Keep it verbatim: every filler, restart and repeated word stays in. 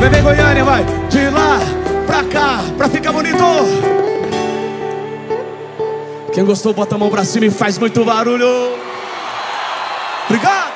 T V Goiânia, vai. De lá pra cá, pra ficar bonito. Quem gostou, bota a mão pra cima e faz muito barulho. Obrigado.